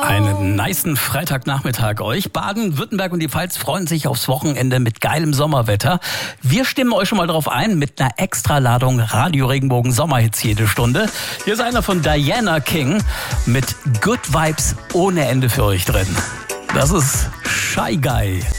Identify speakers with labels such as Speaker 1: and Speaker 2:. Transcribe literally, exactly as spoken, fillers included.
Speaker 1: Einen nicen Freitagnachmittag euch. Baden-Württemberg und die Pfalz freuen sich aufs Wochenende mit geilem Sommerwetter. Wir stimmen euch schon mal darauf ein mit einer Extraladung Radio Regenbogen Sommerhits jede Stunde. Hier ist einer von Diana King mit Good Vibes ohne Ende für euch drin. Das ist Shy Guy.